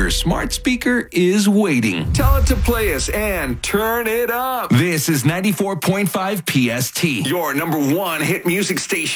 your smart speaker is waiting. Tell it to play us and turn it up. This is 94.5 PST. Your number one hit music station.